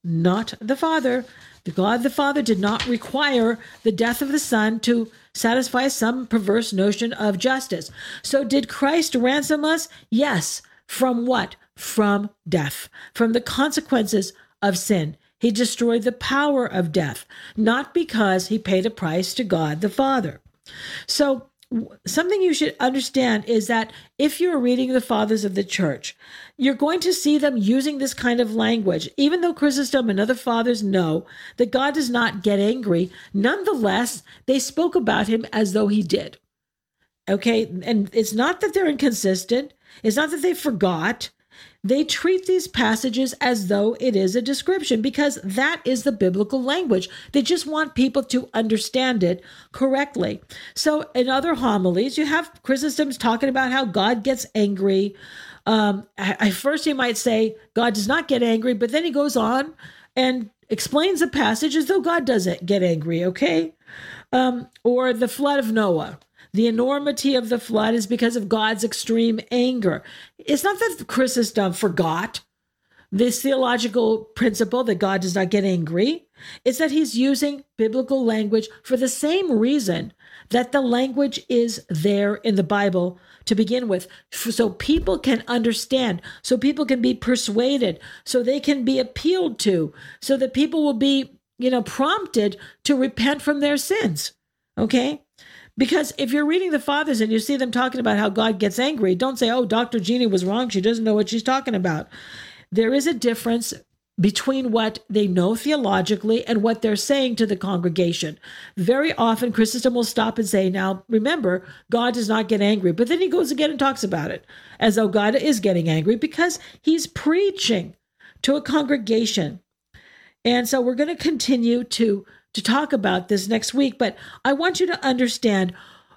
not the Father. God the Father did not require the death of the Son to satisfy some perverse notion of justice. So did Christ ransom us? Yes. From what? From death, from the consequences of sin. He destroyed the power of death, not because he paid a price to God the Father. So something you should understand is that if you're reading the fathers of the church, you're going to see them using this kind of language. Even though Chrysostom and other fathers know that God does not get angry, nonetheless, they spoke about him as though he did. Okay, and it's not that they're inconsistent. It's not that they forgot. They treat these passages as though it is a description because that is the biblical language. They just want people to understand it correctly. So in other homilies, you have Chrysostom's talking about how God gets angry. At first, you might say God does not get angry, but then he goes on and explains the passage as though God doesn't get angry, okay? Or the flood of Noah. The enormity of the flood is because of God's extreme anger. It's not that Chrysostom forgot this theological principle that God does not get angry. It's that he's using biblical language for the same reason that the language is there in the Bible to begin with, so people can understand, so people can be persuaded, so they can be appealed to, so that people will be, prompted to repent from their sins. Okay? Because if you're reading the fathers and you see them talking about how God gets angry, don't say, oh, Dr. Jeannie was wrong. She doesn't know what she's talking about. There is a difference between what they know theologically and what they're saying to the congregation. Very often, Chrysostom will stop and say, now, remember, God does not get angry. But then he goes again and talks about it as though God is getting angry because he's preaching to a congregation. And so we're going to continue to talk about this next week, but I want you to understand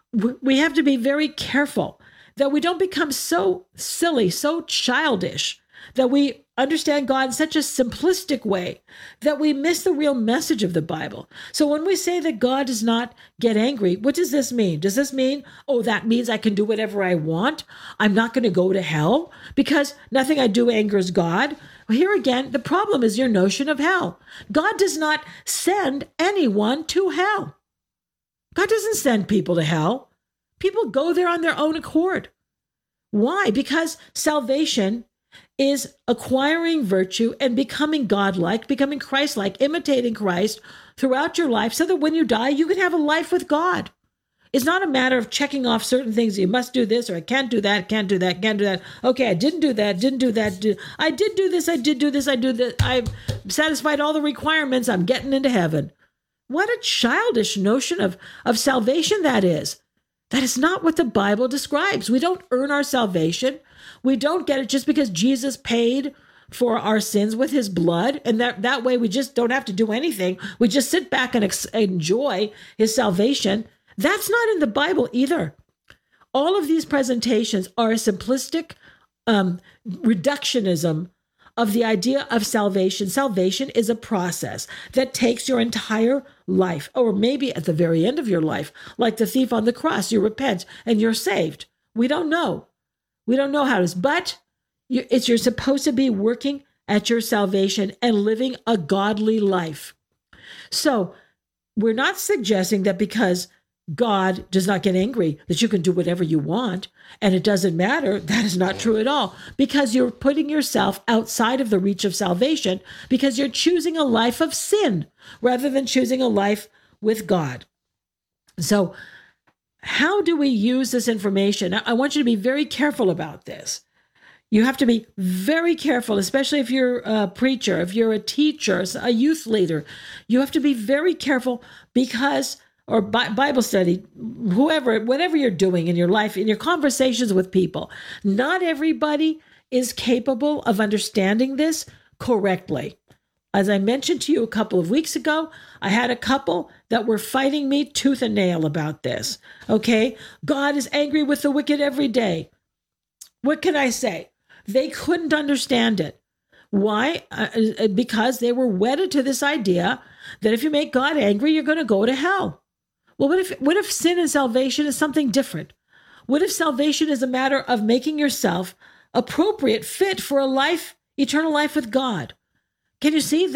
we have to be very careful that we don't become so silly, so childish, that we understand God in such a simplistic way that we miss the real message of the Bible. So when we say that God does not get angry, what does this mean? Does this mean, oh, that means I can do whatever I want? I'm not going to go to hell because nothing I do angers God? Here again, the problem is your notion of hell. God does not send anyone to hell. God doesn't send people to hell. People go there on their own accord. Why? Because salvation is acquiring virtue and becoming godlike, becoming Christ-like, imitating Christ throughout your life so that when you die, you can have a life with God. It's not a matter of checking off certain things. You must do this, or I can't do that, can't do that, can't do that. Okay, I didn't do that, didn't do that. I did do this, I did do this, I do that. I've satisfied all the requirements. I'm getting into heaven. What a childish notion of salvation that is. That is not what the Bible describes. We don't earn our salvation. We don't get it just because Jesus paid for our sins with his blood. And that way we just don't have to do anything. We just sit back and enjoy his salvation. That's not in the Bible either. All of these presentations are a simplistic reductionism of the idea of salvation. Salvation is a process that takes your entire life, or maybe at the very end of your life, like the thief on the cross, you repent and you're saved. We don't know. We don't know how it is, but you're supposed to be working at your salvation and living a godly life. So we're not suggesting that because God does not get angry, that you can do whatever you want, and it doesn't matter. That is not true at all, because you're putting yourself outside of the reach of salvation because you're choosing a life of sin rather than choosing a life with God. So how do we use this information? I want you to be very careful about this. You have to be very careful, especially if you're a preacher, if you're a teacher, a youth leader. You have to be very careful because or Bible study, whatever you're doing in your life, in your conversations with people, not everybody is capable of understanding this correctly. As I mentioned to you a couple of weeks ago, I had a couple that were fighting me tooth and nail about this. Okay? God is angry with the wicked every day. What can I say? They couldn't understand it. Why? Because they were wedded to this idea that if you make God angry, you're going to go to hell. Well, what if sin and salvation is something different? What if salvation is a matter of making yourself appropriate, fit for a life, eternal life with God? Can you see